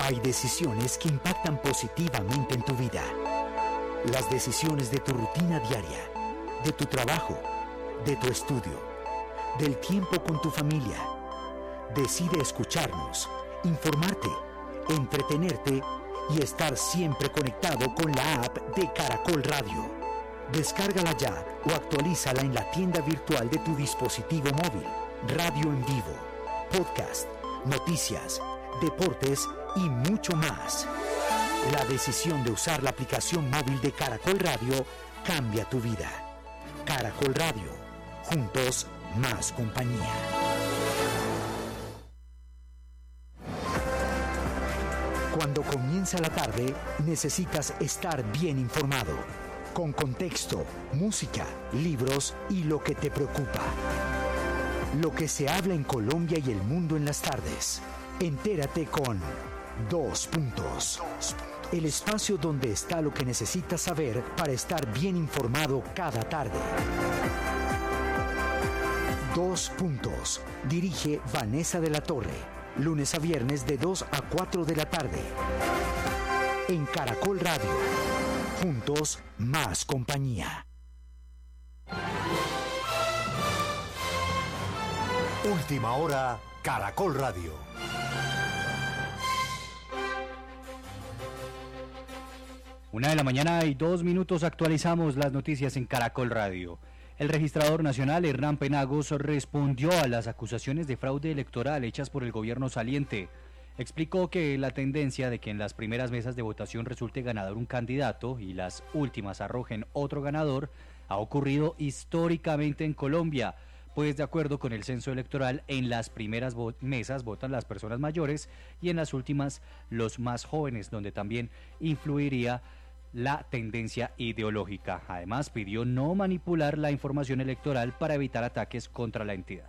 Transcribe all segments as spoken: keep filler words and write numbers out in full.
Hay decisiones que impactan positivamente en tu vida. Las decisiones de tu rutina diaria, de tu trabajo, de tu estudio, del tiempo con tu familia. Decide escucharnos, informarte, entretenerte y estar siempre conectado con la app de Caracol Radio. Descárgala ya o actualízala en la tienda virtual de tu dispositivo móvil. Radio en vivo, podcast, noticias, deportes y mucho más. La decisión de usar la aplicación móvil de Caracol Radio cambia tu vida. Caracol Radio, juntos más compañía. Cuando comienza la tarde, necesitas estar bien informado, con contexto, música, libros y lo que te preocupa. Lo que se habla en Colombia y el mundo en las tardes. Entérate con Dos Puntos. El espacio donde está lo que necesitas saber para estar bien informado cada tarde. Dos Puntos. Dirige Vanessa de la Torre. Lunes a viernes de dos a cuatro de la tarde. En Caracol Radio. Juntos más compañía. Última hora, Caracol Radio. Una de la mañana y dos minutos, actualizamos las noticias en Caracol Radio. El registrador nacional Hernán Penagos respondió a las acusaciones de fraude electoral hechas por el gobierno saliente. Explicó que la tendencia de que en las primeras mesas de votación resulte ganador un candidato y las últimas arrojen otro ganador ha ocurrido históricamente en Colombia, pues de acuerdo con el censo electoral, en las primeras vo- mesas votan las personas mayores y en las últimas los más jóvenes, donde también influiría la tendencia ideológica. Además, pidió no manipular la información electoral para evitar ataques contra la entidad.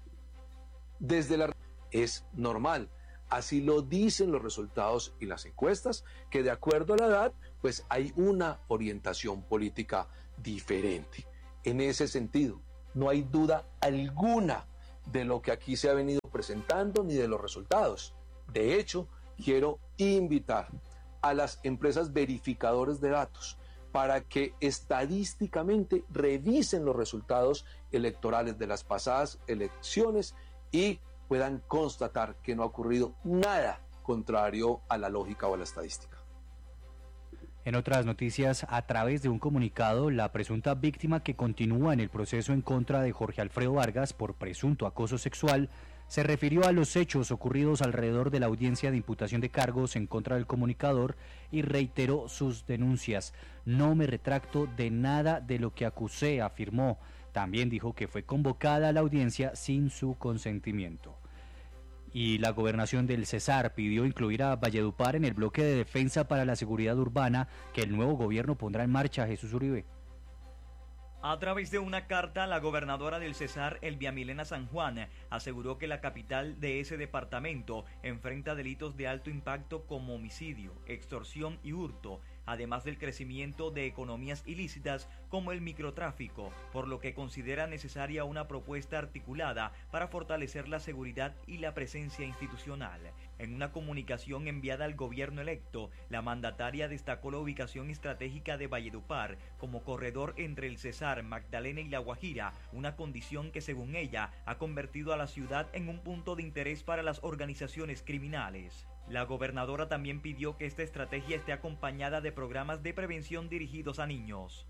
Desde la es normal, así lo dicen los resultados y las encuestas, que de acuerdo a la edad, pues hay una orientación política diferente. En ese sentido, no hay duda alguna de lo que aquí se ha venido presentando ni de los resultados. De hecho, quiero invitar a las empresas verificadores de datos para que estadísticamente revisen los resultados electorales de las pasadas elecciones y puedan constatar que no ha ocurrido nada contrario a la lógica o a la estadística. En otras noticias, a través de un comunicado, la presunta víctima que continúa en el proceso en contra de Jorge Alfredo Vargas por presunto acoso sexual se refirió a los hechos ocurridos alrededor de la audiencia de imputación de cargos en contra del comunicador y reiteró sus denuncias. No me retracto de nada de lo que acusé, afirmó. También dijo que fue convocada a la audiencia sin su consentimiento. Y la gobernación del Cesar pidió incluir a Valledupar en el bloque de defensa para la seguridad urbana que el nuevo gobierno pondrá en marcha. Jesús Uribe. A través de una carta, la gobernadora del Cesar, Elvia Milena San Juan, aseguró que la capital de ese departamento enfrenta delitos de alto impacto como homicidio, extorsión y hurto, además del crecimiento de economías ilícitas como el microtráfico, por lo que considera necesaria una propuesta articulada para fortalecer la seguridad y la presencia institucional. En una comunicación enviada al gobierno electo, la mandataria destacó la ubicación estratégica de Valledupar como corredor entre el Cesar, Magdalena y La Guajira, una condición que según ella ha convertido a la ciudad en un punto de interés para las organizaciones criminales. La gobernadora también pidió que esta estrategia esté acompañada de programas de prevención dirigidos a niños.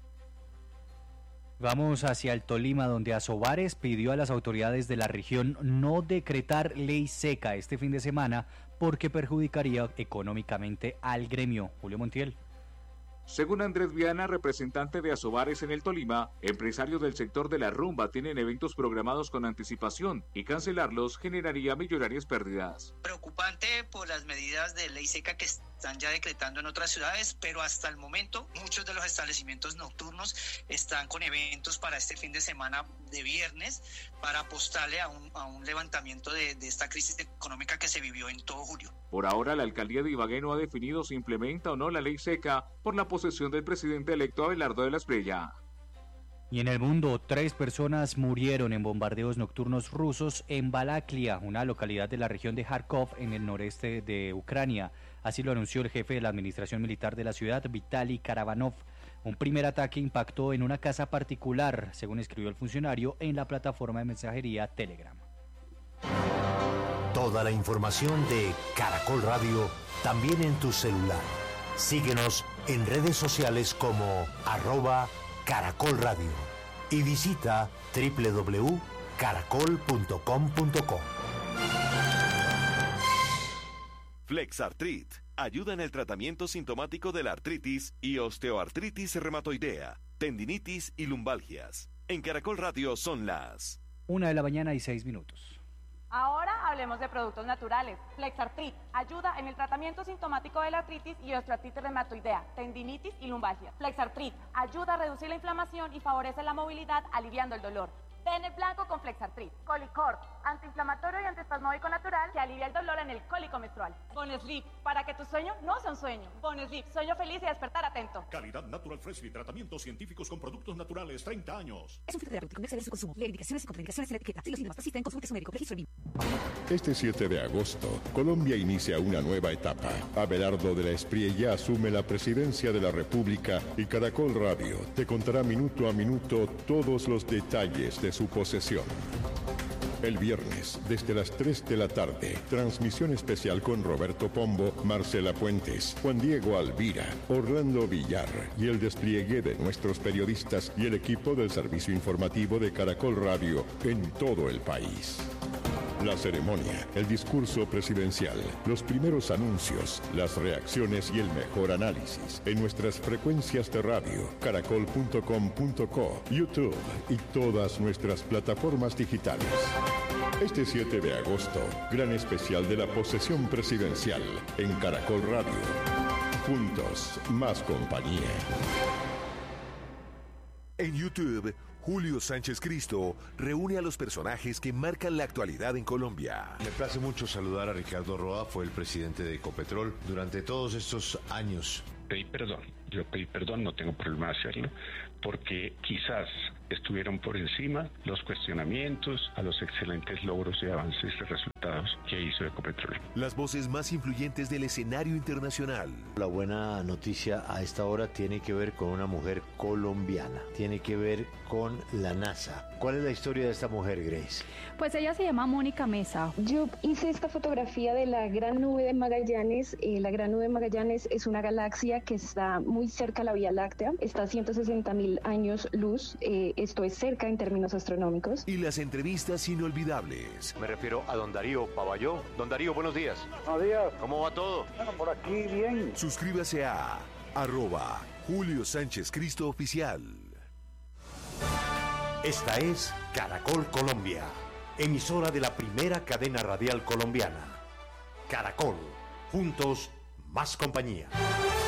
Vamos hacia el Tolima, donde Asobares pidió a las autoridades de la región no decretar ley seca este fin de semana porque perjudicaría económicamente al gremio. Julio Montiel. Según Andrés Viana, representante de Asobares en el Tolima, empresarios del sector de la rumba tienen eventos programados con anticipación y cancelarlos generaría millonarias pérdidas. Preocupante por las medidas de ley seca que están ya decretando en otras ciudades, pero hasta el momento muchos de los establecimientos nocturnos están con eventos para este fin de semana de viernes para apostarle a un, a un levantamiento de, de esta crisis económica que se vivió en todo julio. Por ahora, la alcaldía de Ibagué no ha definido si implementa o no la ley seca por la posesión del presidente electo Abelardo de la Espriella. Y en el mundo, tres personas murieron en bombardeos nocturnos rusos en Balaklia, una localidad de la región de Kharkov, en el noreste de Ucrania. Así lo anunció el jefe de la administración militar de la ciudad, Vitaly Karavanov. Un primer ataque impactó en una casa particular, según escribió el funcionario en la plataforma de mensajería Telegram. Toda la información de Caracol Radio también en tu celular. Síguenos en redes sociales como arroba Caracol Radio y visita doble u doble u doble u punto caracol punto com punto co. Flexartrit ayuda en el tratamiento sintomático de la artritis y osteoartritis reumatoidea, tendinitis y lumbalgias. En Caracol Radio son las una de la mañana y seis minutos. Ahora hablemos de productos naturales. Flexartrit ayuda en el tratamiento sintomático de la artritis y osteoartritis reumatoidea, tendinitis y lumbalgia. Flexartrit ayuda a reducir la inflamación y favorece la movilidad, aliviando el dolor. Ten el blanco con Flexartrit. Colicord, antiinflamatorio y antiespasmódico natural que alivia el dolor en el cólico menstrual. Bonesleep, para que tu sueño no sea un sueño. Bonesleep, sueño feliz y despertar atento. Calidad Natural Freshly, tratamientos científicos con productos naturales, treinta años. Es un fitoterapéutico, no exceder su consumo. Leer indicaciones y contraindicaciones en la etiqueta. Si los síntomas persisten, consulte a su médico. Registro B I M. Este siete de agosto, Colombia inicia una nueva etapa. Abelardo de la Espriella asume la presidencia de la República y Caracol Radio te contará minuto a minuto todos los detalles de su posesión. El viernes, desde las tres de la tarde, transmisión especial con Roberto Pombo, Marcela Puentes, Juan Diego Alvira, Orlando Villar y el despliegue de nuestros periodistas y el equipo del servicio informativo de Caracol Radio en todo el país. La ceremonia, el discurso presidencial, los primeros anuncios, las reacciones y el mejor análisis en nuestras frecuencias de radio, caracol punto com punto co, YouTube y todas nuestras plataformas digitales. Este siete de agosto, gran especial de la posesión presidencial en Caracol Radio. Juntos, más compañía. En YouTube, Julio Sánchez Cristo reúne a los personajes que marcan la actualidad en Colombia. Me place mucho saludar a Ricardo Roa, fue el presidente de Ecopetrol durante todos estos años. Pedí perdón, yo pedí perdón, no tengo problema de hacerlo, porque quizás estuvieron por encima los cuestionamientos a los excelentes logros y avances y resultados que hizo Ecopetrol. Las voces más influyentes del escenario internacional. La buena noticia a esta hora tiene que ver con una mujer colombiana, tiene que ver con la NASA. ¿Cuál es la historia de esta mujer, Grace? Pues ella se llama Mónica Mesa. Yo hice esta fotografía de la Gran Nube de Magallanes. Eh, la Gran Nube de Magallanes es una galaxia que está muy cerca a la Vía Láctea, está a ciento sesenta mil años luz, eh, esto es cerca en términos astronómicos. Y las entrevistas inolvidables. Me refiero a don Darío Paballó. Don Darío, buenos días. Buenos días. ¿Cómo va todo? Bueno, por aquí bien. Suscríbase a arroba Julio Sánchez Cristo Oficial. Esta es Caracol Colombia, emisora de la primera cadena radial colombiana. Caracol, juntos, más compañía.